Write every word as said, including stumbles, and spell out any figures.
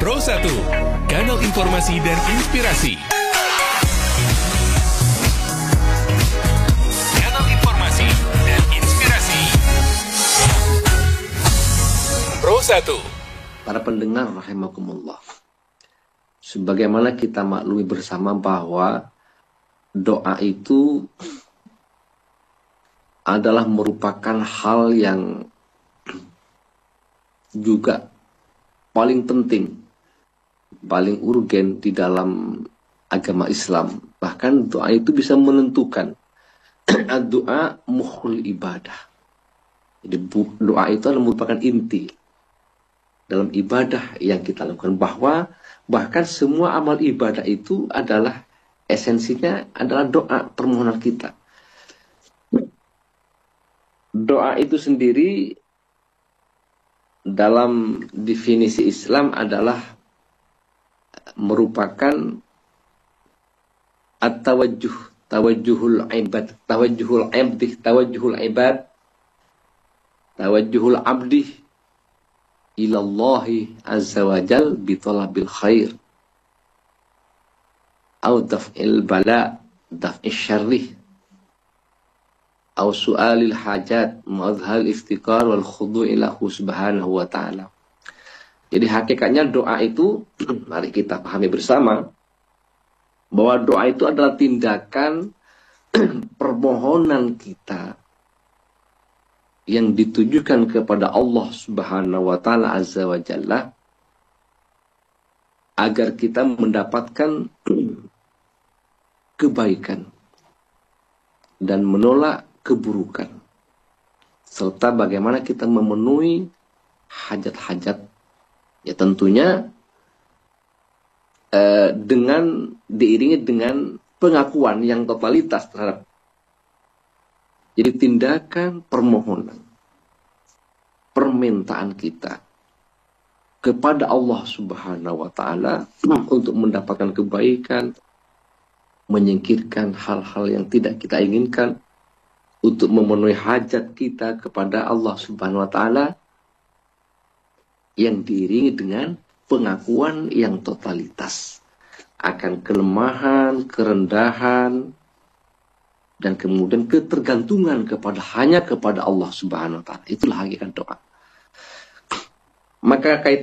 Pro satu, kanal informasi dan inspirasi. Kanal informasi dan inspirasi. Pro satu. Para pendengar rahimakumullah, sebagaimana kita maklumi bersama bahwa doa itu adalah merupakan hal yang juga paling penting, paling urgen di dalam agama Islam. Bahkan doa itu bisa menentukan. Doa mukhul ibadah. Jadi doa itu adalah merupakan inti dalam ibadah yang kita lakukan, bahwa bahkan semua amal ibadah itu adalah esensinya adalah doa permohonan kita. Doa itu sendiri dalam definisi Islam adalah merupakan at-tawajjuh, tawajjuhul ibad, tawajjuhul abdi, tawajjuhul ibad, tawajjuhul abdi ilallahi azza wa jal bitolabil khair au daf'il bala daf'il syarrih au su'alil hajat ma'adhal iftikar wal khudu' ilahu subhanahu wa ta'ala. Jadi hakikatnya doa itu mari kita pahami bersama bahwa doa itu adalah tindakan permohonan kita yang ditujukan kepada Allah Subhanahu wa Ta'ala Azza wa Jalla agar kita mendapatkan kebaikan dan menolak keburukan, serta bagaimana kita memenuhi hajat-hajat, ya tentunya eh, dengan diiringi dengan pengakuan yang totalitas terhadap. Jadi tindakan permohonan, permintaan kita kepada Allah Subhanahu wa Ta'ala untuk mendapatkan kebaikan, menyingkirkan hal-hal yang tidak kita inginkan, untuk memenuhi hajat kita kepada Allah Subhanahu wa Ta'ala, yang diiringi dengan pengakuan yang totalitas akan kelemahan, kerendahan, dan kemudian ketergantungan kepada hanya kepada Allah Subhanahu wa Ta'ala. Itulah hakikat doa. Maka kait